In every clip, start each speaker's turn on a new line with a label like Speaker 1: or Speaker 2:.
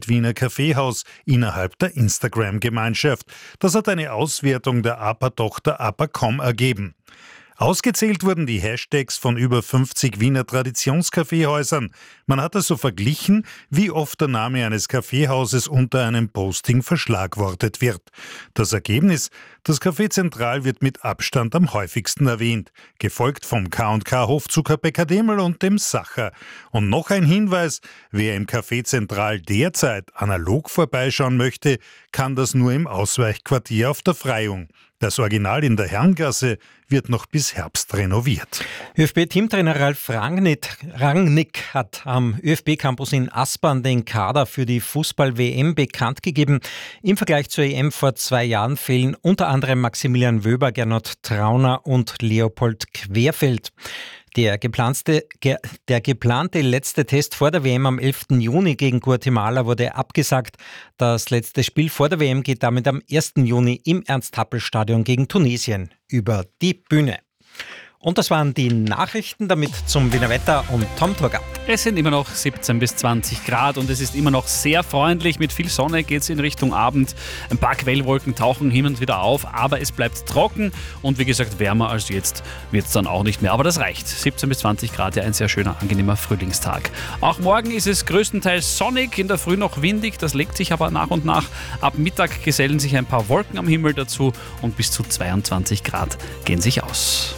Speaker 1: Wiener Kaffeehaus innerhalb der Instagram-Gemeinschaft. Das hat eine Auswertung der APA-Tochter APA.com ergeben. Ausgezählt wurden die Hashtags von über 50 Wiener Traditionskaffeehäusern. Man hat also verglichen, wie oft der Name eines Kaffeehauses unter einem Posting verschlagwortet wird. Das Ergebnis: Das Café Zentral wird mit Abstand am häufigsten erwähnt, gefolgt vom K&K Hofzuckerbäcker Demel und dem Sacher. Und noch ein Hinweis: Wer im Café Zentral derzeit analog vorbeischauen möchte, kann das nur im Ausweichquartier auf der Freiung. Das Original in der Herrengasse wird noch bis Herbst renoviert.
Speaker 2: ÖFB-Teamtrainer Ralf Rangnick hat am ÖFB-Campus in Aspern den Kader für die Fußball-WM bekannt gegeben. Im Vergleich zur EM vor 2 Jahren fehlen unter anderem Maximilian Wöber, Gernot Trauner und Leopold Querfeld. Der geplante letzte Test vor der WM am 11. Juni gegen Guatemala wurde abgesagt. Das letzte Spiel vor der WM geht damit am 1. Juni im Ernst-Happel-Stadion gegen Tunesien über die Bühne. Und das waren die Nachrichten, damit zum Wiener Wetter und Tom Turger.
Speaker 3: Es sind immer noch 17 bis 20 Grad und es ist immer noch sehr freundlich. Mit viel Sonne geht es in Richtung Abend. Ein paar Quellwolken tauchen hin und wieder auf, aber es bleibt trocken und wie gesagt, wärmer als jetzt wird es dann auch nicht mehr. Aber das reicht. 17 bis 20 Grad, ja, ein sehr schöner, angenehmer Frühlingstag. Auch morgen ist es größtenteils sonnig, in der Früh noch windig, das legt sich aber nach und nach. Ab Mittag gesellen sich ein paar Wolken am Himmel dazu und bis zu 22 Grad gehen sich aus.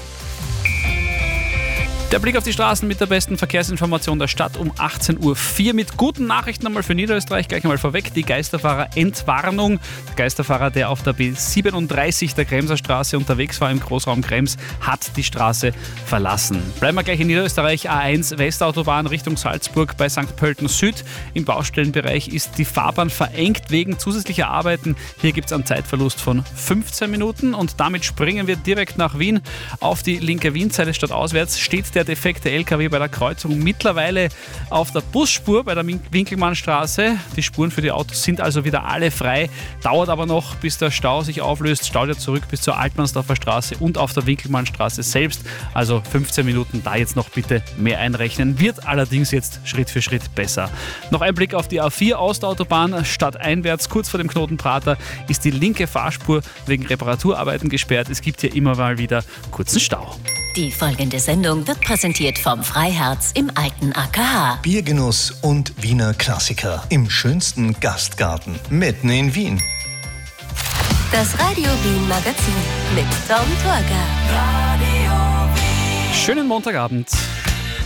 Speaker 3: Der Blick auf die Straßen mit der besten Verkehrsinformation der Stadt um 18.04 Uhr. Mit guten Nachrichten einmal für Niederösterreich. Gleich einmal vorweg die Geisterfahrer-Entwarnung. Der Geisterfahrer, der auf der B37 der Kremser Straße unterwegs war im Großraum Krems, hat die Straße verlassen. Bleiben wir gleich in Niederösterreich. A1 Westautobahn Richtung Salzburg bei St. Pölten Süd. Im Baustellenbereich ist die Fahrbahn verengt wegen zusätzlicher Arbeiten. Hier gibt es einen Zeitverlust von 15 Minuten. Und damit springen wir direkt nach Wien. Auf die linke Wienseite statt auswärts steht der defekte LKW bei der Kreuzung mittlerweile auf der Busspur bei der Winkelmannstraße. Die Spuren für die Autos sind also wieder alle frei. Dauert aber noch, bis der Stau sich auflöst. Staut ja zurück bis zur Altmannsdorfer Straße und auf der Winkelmannstraße selbst. Also 15 Minuten da jetzt noch bitte mehr einrechnen. Wird allerdings jetzt Schritt für Schritt besser. Noch ein Blick auf die A4 Ostautobahn. Stadteinwärts kurz vor dem Knoten Prater ist die linke Fahrspur wegen Reparaturarbeiten gesperrt. Es gibt hier immer mal wieder kurzen Stau.
Speaker 4: Die folgende Sendung wird präsentiert vom Freiherz im alten AKH.
Speaker 5: Biergenuss und Wiener Klassiker im schönsten Gastgarten mitten in Wien.
Speaker 4: Das Radio Wien Magazin mit Tom Turger.
Speaker 3: Schönen Montagabend.